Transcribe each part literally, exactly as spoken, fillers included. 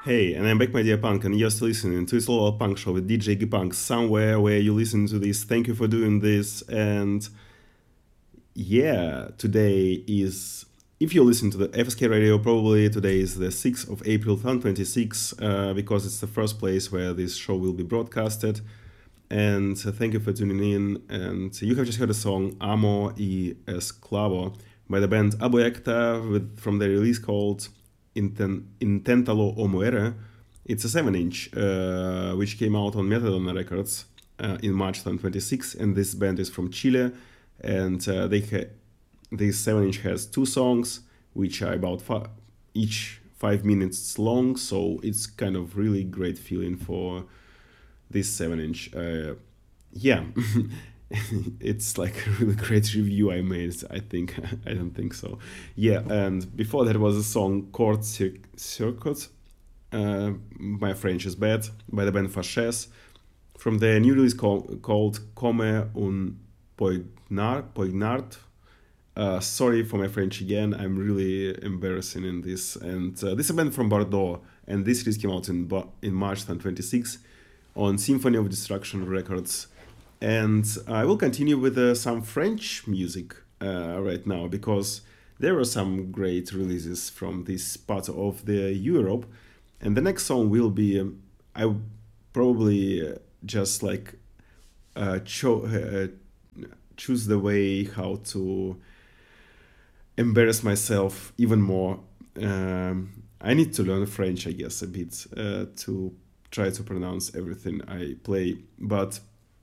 Hey, and I'm back, my dear punk, and you're still listening to It's All Punk Show with D J G-Punk, somewhere where you listen to this. Thank you for doing this. And yeah, today is, if you listen to the F S K radio, probably today is the sixth of April twenty twenty-six, uh, because it's the first place where this show will be broadcasted. And uh, thank you for tuning in. And you have just heard a song, Amo y Esclavo, by the band Aboyecta, with, from their release called Inten- Intentalo o Muere. It's a seven inch, uh, which came out on Metadon Records uh, in March twenty twenty-six, and this band is from Chile, and uh, they ha- this seven inch has two songs, which are about fi- each five minutes long, so it's kind of really great feeling for this seven inch. Uh, yeah. It's like a really great review I made, I think. I don't think so. Yeah, and before that was a song Court Cir- Circuit, uh, My French is Bad, by the band Faches, from the new release call- called Come un Poignard. Poignard. Uh, sorry for my French again, I'm really embarrassing in this. And uh, this is a band from Bordeaux, and this release came out in, in March twenty twenty-six on Symphony of Destruction Records. And I will continue with uh, some French music uh, right now, because there are some great releases from this part of the Europe. And the next song will be, um, I probably uh, just like uh, cho- uh, choose the way how to embarrass myself even more. Um, I need to learn French, I guess, a bit uh, to try to pronounce everything I play. But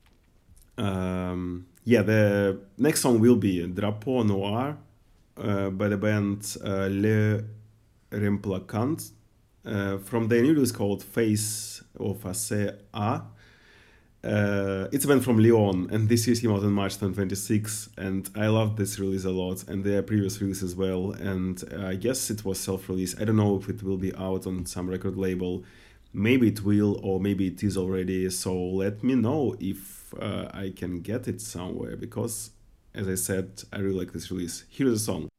Um, yeah, the next song will be Drapeau Noir uh, by the band uh, Le Remplaçant uh, from the new release called Face of Face A. Uh, it's a band from Lyon, and this year came out in March twenty twenty-six, and I loved this release a lot, and their previous release as well, and uh, I guess it was self-release. I don't know if it will be out on some record label. Maybe it will, or maybe it is already, so let me know if uh, I can get it somewhere, because, as I said, I really like this release. Here's the song.